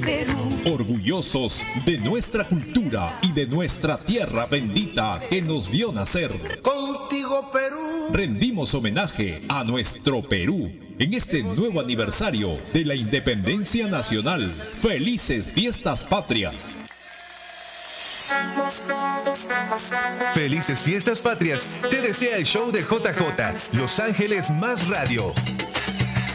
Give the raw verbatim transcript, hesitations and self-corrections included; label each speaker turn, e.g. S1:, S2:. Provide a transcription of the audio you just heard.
S1: Perú.
S2: Orgullosos de nuestra cultura y de nuestra tierra bendita que nos vio nacer.
S3: Contigo, Perú.
S2: Rendimos homenaje a nuestro Perú en este nuevo aniversario de la independencia nacional. ¡Felices fiestas patrias!
S4: Felices fiestas patrias. Te desea el show de J J, Los Ángeles Más Radio.